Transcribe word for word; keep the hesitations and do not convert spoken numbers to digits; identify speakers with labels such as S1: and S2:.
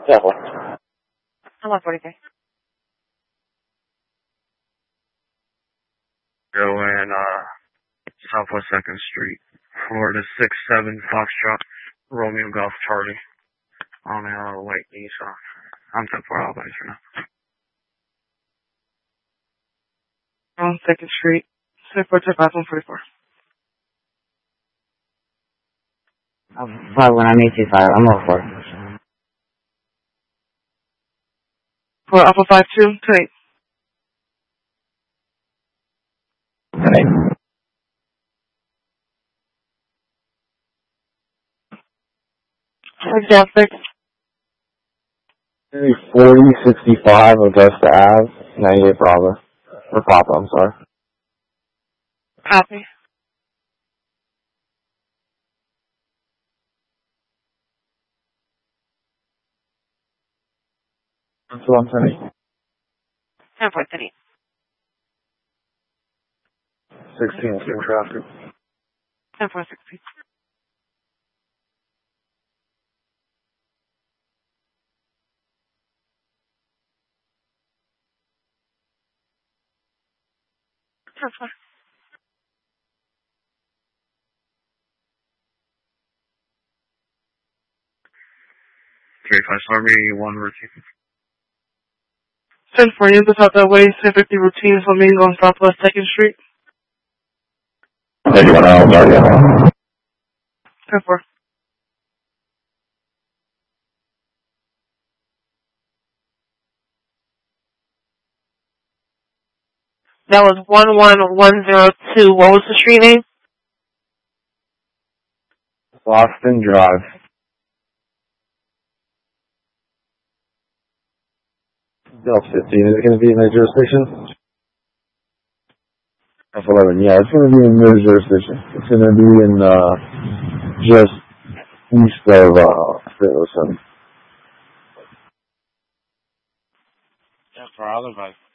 S1: Definitely.
S2: I'm on forty-three.
S3: Go in, uh, Southwest second Street, Florida six seven Foxtrot, Romeo Golf Charlie, on a uh, white Nissan. I'm ten four out for now.
S2: On second Street, six four two five one forty-four.
S1: Five one, I need two five. I'm over four.
S2: For Alpha five two two eight.
S1: Ten eight.
S2: Down six.
S1: Maybe forty sixty-five Augusta Ave, ninety-eight Bravo. Or Papa, I'm sorry.
S2: Copy.
S1: That's what I'm saying.
S2: ten four thirty.
S1: sixteen, in traffic.
S2: ten four sixty. That's fine.
S3: three five star meeting, one routine.
S2: ten four, you just out that way, ten fifty routine Flamingo on Southwest second Street.
S1: thirty-one hours, already.
S2: ten four. That was one one one zero two. What was the street name?
S1: Boston Drive. Delta fifteen, is it going to be in their jurisdiction? F eleven, yeah, it's going to be in their jurisdiction. It's going to be in, uh, just east of, uh, Saint Louis.
S3: Yeah, for all of us.